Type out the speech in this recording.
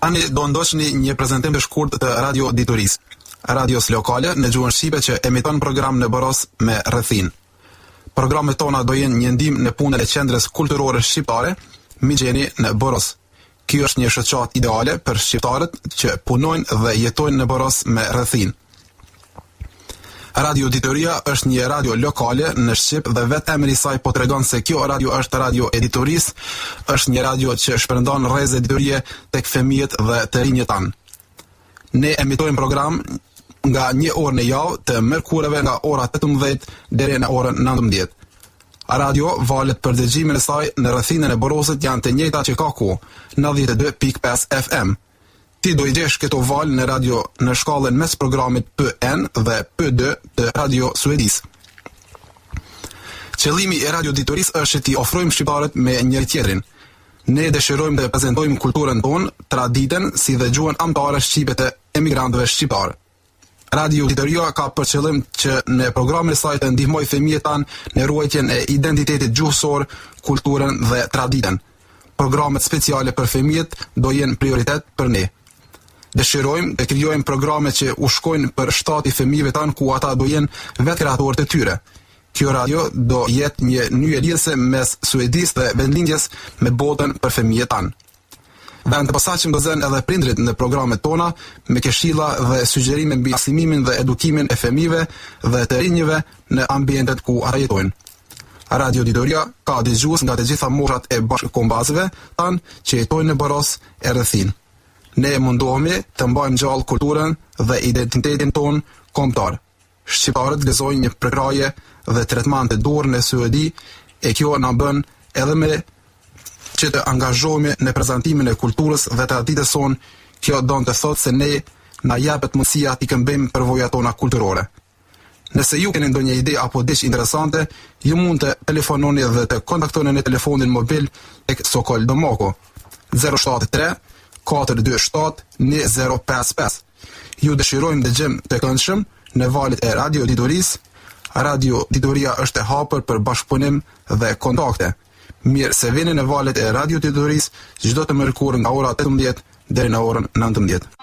Tani do ndoqni një prezantim të shkurt të Radio Dituris, radios lokale në gjuhën shqipe që emiton program në Boros me rrethin. Programet tona do jenë një ndihmë në punën e qendrës kulturore shqiptare, Migjeni në Boros. Kjo është një shoqat ideale për shqiptarët që punojnë dhe jetojnë në Boros me rrethin. Radio Dituria është një radio lokale në Shqip dhe vetë emri i saj po tregon se kjo radio është Radio Editoris, është një radio që shpërndan rreze editorie tek fëmijët dhe të rinjët tanë. Ne emitojmë program nga një orë në javë të mërkureve nga ora 18 deri në orën 19. Radio valet për dëgjimin e saj në rrethinën e Borosit janë të njëjta që ka ku, 92.5 FM. Ti do i gjesh këto valë në radio në shkallën mes programit PN dhe P2 të Radio Suedis. Qëllimi i Radio Dituris është që ti ofrojmë shqiptarët me njëri tjetrin. Ne dëshirojmë të prezantojmë kulturën tonë, traditën si dhe gjuhën amtare shqipe të emigrantëve shqiptarë. Radio Dituria ka për qëllim që në programin e saj të ndihmojë fëmijët tanë në ruajtjen e identitetit gjuhësor, kulturën dhe traditën. Programet speciale për fëmijët do jenë prioritet për ne. Dëshirojmë të krijojmë programe që u shkojnë për shtati fëmijëve tanë ku ata do jenë vetë kreatorë të tyre. Kjo radio do jetë një nyje lidhëse mes Suedis dhe vendlindjes me botën për fëmijët tanë. Vend të posaçëm do zënë edhe prindrit në programet tona me këshilla dhe sugjerime mbi arsimimin dhe edukimin e fëmijëve dhe të rinjve në ambientet ku ata jetojnë. Radio Dituria ka dëgjues nga të gjitha moshat e bashkëkombëtarëve tanë që jetojnë në Boros e rrethin. Ne mundohemi të mbajmë gjallë kulturën dhe identitetin ton kombëtar. Shqiptarët gëzojnë një përkraje dhe tretman të dorë në Suedi e kjo na bën edhe me që të angazhohemi në prezantimin e kulturës dhe traditës sonë. Kjo don të thotë se ne na japet mundësia t'i këmbejmë përvojat tona kulturore. Nëse ju keni ndonjë ide apo diçka interesante, ju mund të telefononi dhe të kontaktoni në telefonin mobil tek Sokol Domoko 073 427 2055. Ju dëshirojmë dëgjem të këndshëm në valët e Radio Dituris. Radio Dituria është e hapur për bashkëpunim dhe kontakte. Mirë se vini në valët e Radio Dituris çdo të mërkurë nga ora 18 deri në orën 19.